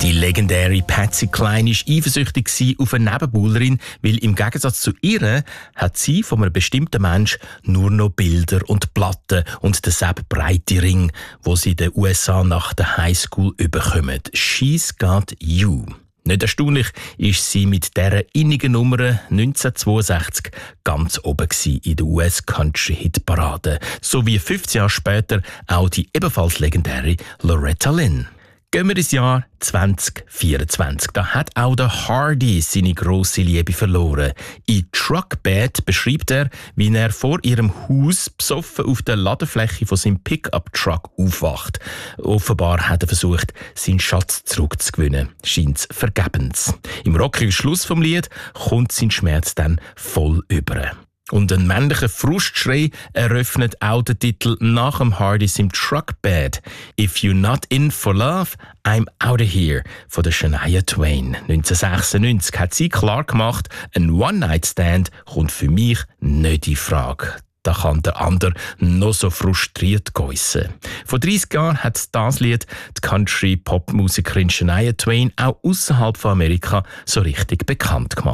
Die legendäre Patsy Cline war eifersüchtig auf eine Nebenbuhlerin, weil im Gegensatz zu ihr hat sie von einem bestimmten Menschen nur noch Bilder und Platten und denselben breiten Ring, wo sie in den USA nach der Highschool überkommen. She's Got You. Nicht erstaunlich ist sie mit dieser innigen Nummer 1962 ganz oben in der US-Country-Hit-Parade. So wie 15 Jahre später auch die ebenfalls legendäre Loretta Lynn. Gehen wir ins Jahr 2024. Da hat auch der Hardy seine grosse Liebe verloren. In Truck Bed beschreibt er, wie er vor ihrem Haus besoffen auf der Ladefläche von seinem Pickup-Truck aufwacht. Offenbar hat er versucht, seinen Schatz zurückzugewinnen. Scheint's vergebens. Im rockigen Schluss vom Lied kommt sein Schmerz dann voll über. Und ein männlicher Frustschrei eröffnet auch den Titel nach dem Hardys im Truck Bed. If you're not in for love, I'm out of here von der Shania Twain. 1996 hat sie klar gemacht, ein One-Night-Stand kommt für mich nicht in Frage. Da kann der andere noch so frustriert geissen. Vor 30 Jahren hat das Lied die Country-Pop-Musikerin Shania Twain auch außerhalb von Amerika so richtig bekannt gemacht.